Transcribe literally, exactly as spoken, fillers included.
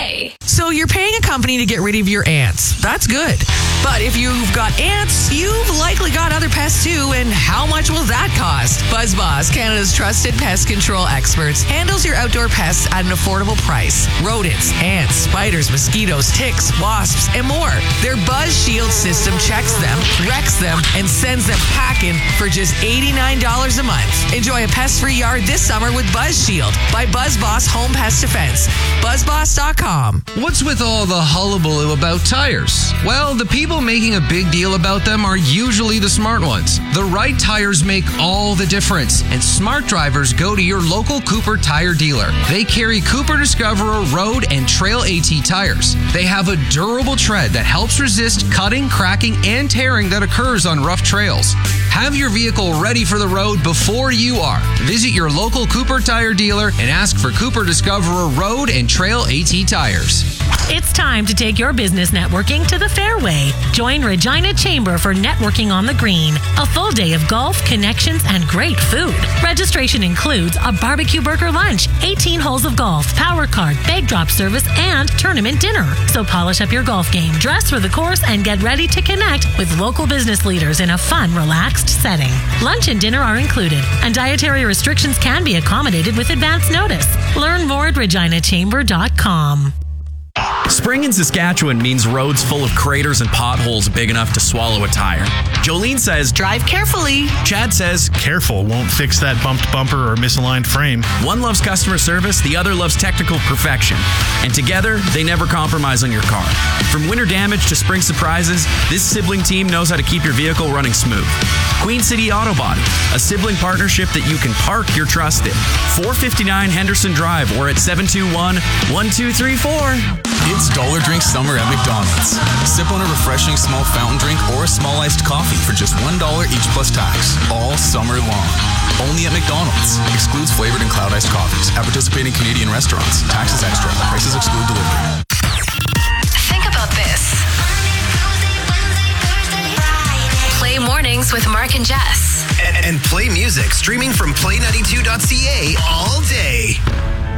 Play. So you're paying a company to get rid of your ants. That's good. But if you've got ants, you've likely got other pests too, and how much will that cost? BuzzBoss, Canada's trusted pest control experts, handles your outdoor pests at an affordable price. Rodents, ants, spiders, mosquitoes, ticks, wasps, and more. Their Buzz Shield system checks them, wrecks them, and sends them packing for just eighty-nine dollars a month. Enjoy a pest-free yard this summer with Buzz Shield by BuzzBoss Home Pest Defense. buzz boss dot com. What's with all the hullabaloo about tires? Well, the people making a big deal about them are usually the smart ones. The right tires make all the difference, and smart drivers go to your local Cooper tire dealer. They carry Cooper Discoverer Road and Trail AT tires. They have a durable tread that helps resist cutting, cracking, and tearing that occurs on rough trails. Have your vehicle ready for the road before you are. Visit your local Cooper tire dealer and ask for Cooper Discoverer Road and Trail AT tires. It's time to take your business networking to the fairway. Join Regina Chamber for Networking on the Green, a full day of golf, connections, and great food. Registration includes a barbecue burger lunch, eighteen holes of golf, power card, bag drop service, and tournament dinner. So polish up your golf game, dress for the course, and get ready to connect with local business leaders in a fun, relaxed setting. Lunch and dinner are included, and dietary restrictions can be accommodated with advance notice. Learn more at regina chamber dot com. Spring in Saskatchewan means roads full of craters and potholes big enough to swallow a tire. Jolene says, drive carefully. Chad says, careful won't fix that bumped bumper or misaligned frame. One loves customer service, the other loves technical perfection. And together, they never compromise on your car. From winter damage to spring surprises, this sibling team knows how to keep your vehicle running smooth. Queen City Auto Body, a sibling partnership that you can park your trust in. four fifty-nine Henderson Drive or at seven two one, one two three four. It's Dollar Drink Summer at McDonald's. Sip on a refreshing small fountain drink or a small iced coffee for just one dollar each plus tax, all summer long. Only at McDonald's. Excludes flavored and cloud iced coffees. At participating Canadian restaurants. Taxes extra. Prices exclude delivery. Think about this. Play mornings with Mark and Jess. And, and play music streaming from play ninety-two dot c a all day.